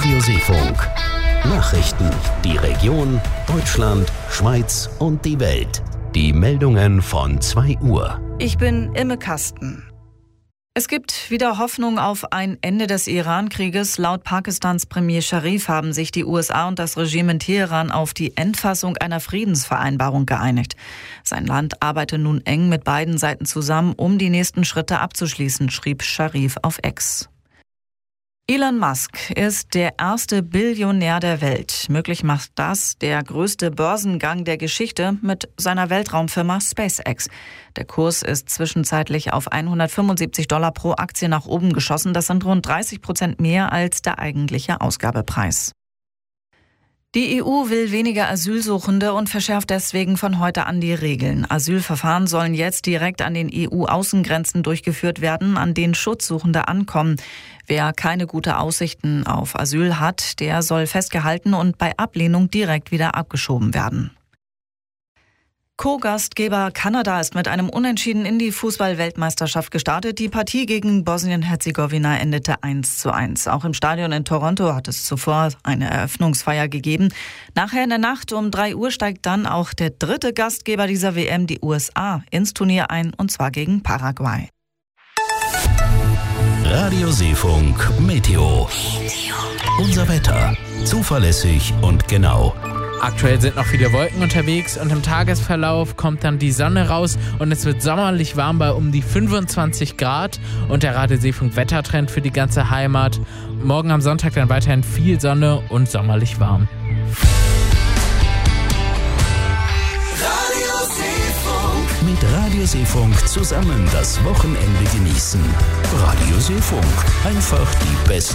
Radio Seefunk. Nachrichten, die Region, Deutschland, Schweiz und die Welt. Die Meldungen von 2 Uhr. Ich bin Imme Kasten. Es gibt wieder Hoffnung auf ein Ende des Iran-Krieges. Laut Pakistans Premier Sharif haben sich die USA und das Regime in Teheran auf die Endfassung einer Friedensvereinbarung geeinigt. Sein Land arbeite nun eng mit beiden Seiten zusammen, um die nächsten Schritte abzuschließen, schrieb Sharif auf X. Elon Musk ist der erste Billionär der Welt. Möglich macht das der größte Börsengang der Geschichte mit seiner Weltraumfirma SpaceX. Der Kurs ist zwischenzeitlich auf $175 pro Aktie nach oben geschossen. Das sind rund 30% mehr als der eigentliche Ausgabepreis. Die EU will weniger Asylsuchende und verschärft deswegen von heute an die Regeln. Asylverfahren sollen jetzt direkt an den EU-Außengrenzen durchgeführt werden, an denen Schutzsuchende ankommen. Wer keine gute Aussichten auf Asyl hat, der soll festgehalten und bei Ablehnung direkt wieder abgeschoben werden. Co-Gastgeber Kanada ist mit einem Unentschieden in die Fußball-Weltmeisterschaft gestartet. Die Partie gegen Bosnien-Herzegowina endete 1:1. Auch im Stadion in Toronto hat es zuvor eine Eröffnungsfeier gegeben. Nachher in der Nacht um 3 Uhr steigt dann auch der dritte Gastgeber dieser WM, die USA, ins Turnier ein, und zwar gegen Paraguay. Radio Seefunk Meteo. Unser Wetter. Zuverlässig und genau. Aktuell sind noch viele Wolken unterwegs und im Tagesverlauf kommt dann die Sonne raus und es wird sommerlich warm bei um die 25 Grad und der Radio Seefunk Wettertrend für die ganze Heimat. Morgen am Sonntag dann weiterhin viel Sonne und sommerlich warm. Mit Radio Seefunk zusammen das Wochenende genießen. Radio Seefunk. Einfach die beste